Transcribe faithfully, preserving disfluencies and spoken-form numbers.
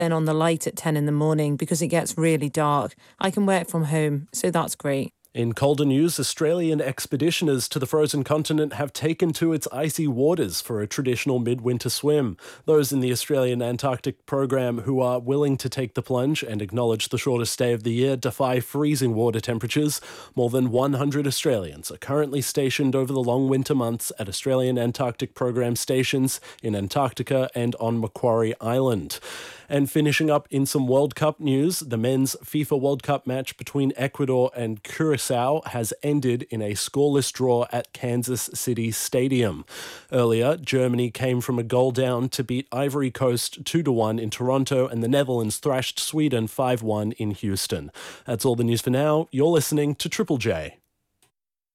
turn on the light at ten in the morning because it gets really dark. I can work from home, so that's great. In colder news, Australian expeditioners to the frozen continent have taken to its icy waters for a traditional midwinter swim. Those in the Australian Antarctic program who are willing to take the plunge and acknowledge the shortest day of the year defy freezing water temperatures. More than one hundred Australians are currently stationed over the long winter months at Australian Antarctic program stations in Antarctica and on Macquarie Island. And finishing up in some World Cup news, the men's FIFA World Cup match between Ecuador and Curacao has ended in a scoreless draw at Kansas City Stadium. Earlier, Germany came from a goal down to beat Ivory Coast two to one in Toronto, and the Netherlands thrashed Sweden five one in Houston. That's all the news for now. You're listening to Triple J.